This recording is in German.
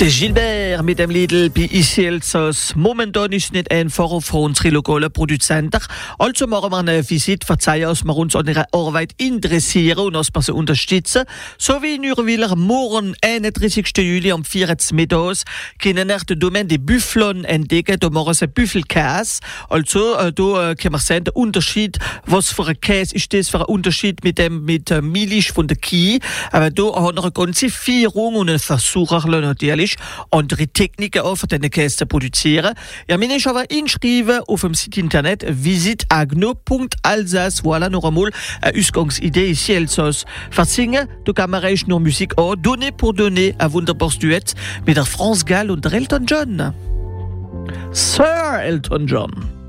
Der Gilbert mit dem Lidl bei ici Elsass. Momentan ist es nicht einfach für unsere lokalen Produzenten. Also machen wir eine Visite, verzeihen, dass wir uns an ihrer Arbeit interessieren und dass wir sie unterstützen. So wie in Urwiller morgen, 31. Juli um 14 mittags, können wir den Domain des Büffeln entdecken. Da machen sie Büffelkäse. Also, da können wir sehen, der Unterschied, was für ein Käse ist das für ein Unterschied mit Milch von der Kie. Aber da haben wir eine ganze Führung und einen Versuch natürlich, andere Techniken auch für diese Käse zu produzieren. Ja, mir ist aber inschreiben auf dem Site Internet visiteagno.alsace. Voilà, noch einmal eine Ausgangsidee ici Elsass. Versingen, du kann man nur Musik an. Donner pour donner, ein wunderbares Duett mit der France Gall und der Elton John. Sir Elton John.